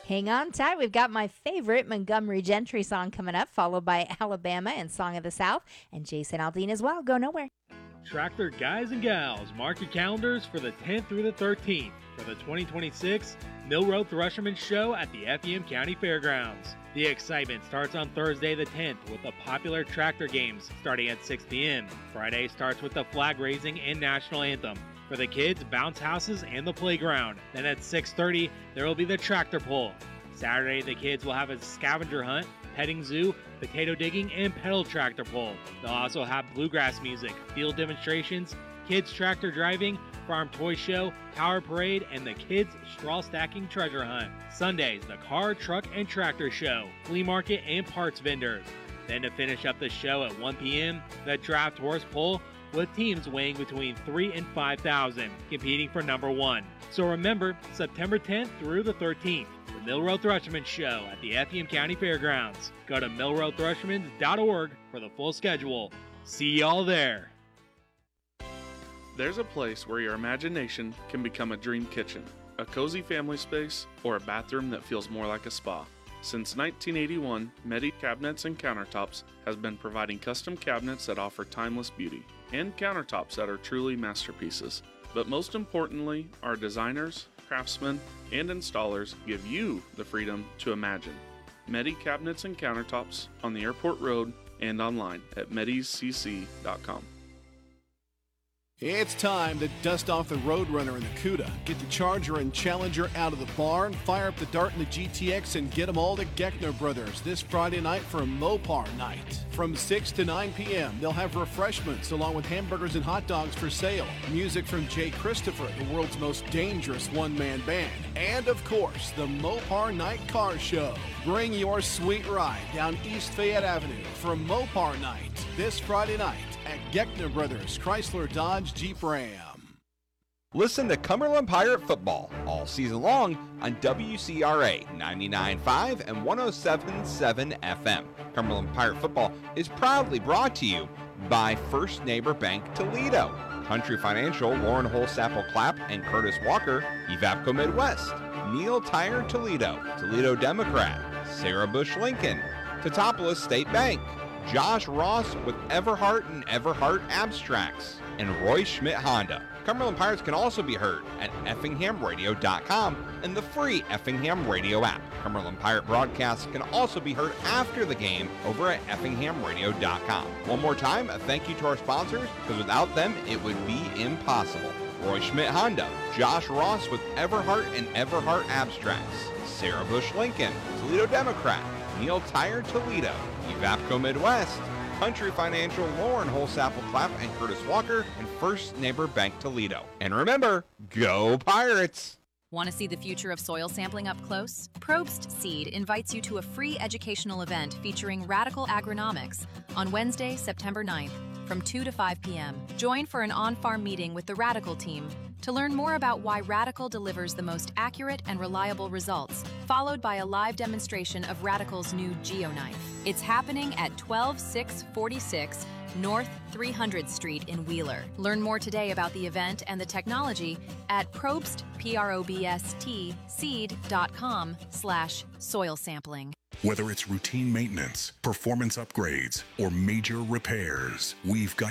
Hang on tight. We've got my favorite Montgomery Gentry song coming up, followed by Alabama and Song of the South, and Jason Aldean as well. Go nowhere. Tractor guys and gals, mark your calendars for the 10th through the 13th for the 2026 Milroe Thresherman Show at the Effingham County Fairgrounds. The excitement starts on Thursday the 10th with the popular tractor games starting at 6 p.m. Friday starts with the flag raising and national anthem. For the kids, bounce houses and the playground. Then at 6:30, there will be the tractor pull. Saturday, the kids will have a scavenger hunt, petting zoo, potato digging, and pedal tractor pull. They'll also have bluegrass music, field demonstrations, kids tractor driving, farm toy show, power parade, and the kids straw stacking treasure hunt. Sundays, the car, truck, and tractor show, flea market, and parts vendors. Then to finish up the show at 1 p.m., the draft horse pull, with teams weighing between 3 and 5,000, competing for number 1. So remember, September 10th through the 13th, the Milroe Thresherman Show at the Effingham County Fairgrounds. Go to milroethreshermans.org for the full schedule. See y'all there. There's a place where your imagination can become a dream kitchen, a cozy family space, or a bathroom that feels more like a spa. Since 1981, Medi Cabinets and Countertops has been providing custom cabinets that offer timeless beauty, and countertops that are truly masterpieces. But most importantly, our designers, craftsmen, and installers give you the freedom to imagine. Medi Cabinets and Countertops on the Airport Road and online at mediscc.com. It's time to dust off the Roadrunner and the CUDA. Get the Charger and Challenger out of the barn, fire up the Dart and the GTX, and get them all to Geckner Brothers this Friday night for a Mopar night. From 6 to 9 p.m., they'll have refreshments along with hamburgers and hot dogs for sale. Music from Jay Christopher, the world's most dangerous one-man band. And, of course, the Mopar Night Car Show. Bring your sweet ride down East Fayette Avenue for Mopar Night this Friday night at Geckner Brothers Chrysler Dodge Jeep Ram. Listen to Cumberland Pirate Football all season long on WCRA 99.5 and 107.7 FM. Cumberland Pirate Football is proudly brought to you by First Neighbor Bank Toledo, Country Financial, Lauren Holsapple Clapp and Curtis Walker, Evapco Midwest, Neil Tire Toledo, Toledo Democrat, Sarah Bush Lincoln, Teutopolis State Bank, Josh Ross with Everhart and Everhart Abstracts, and Roy Schmidt Honda. Cumberland Pirates can also be heard at effinghamradio.com and the free Effingham Radio app. Cumberland Pirate broadcasts can also be heard after the game over at effinghamradio.com. One more time, a thank you to our sponsors, because without them, it would be impossible. Roy Schmidt Honda, Josh Ross with Everhart and Everhart Abstracts, Sarah Bush Lincoln, Toledo Democrat, Neil Tire Toledo, Evapco Midwest, Country Financial, Lauren Holsapple Clapp and Curtis Walker, and First Neighbor Bank Toledo. And remember, go Pirates! Want to see the future of soil sampling up close? Probst Seed invites you to a free educational event featuring Radical Agronomics on Wednesday, September 9th from 2 to 5 p.m. Join for an on-farm meeting with the Radical team to learn more about why Radical delivers the most accurate and reliable results, followed by a live demonstration of Radical's new GeoKnife. It's happening at 12646 North 300th Street in Wheeler. Learn more today about the event and the technology at Probst, Probst, seed.com/soil sampling. Whether it's routine maintenance, performance upgrades, or major repairs, we've got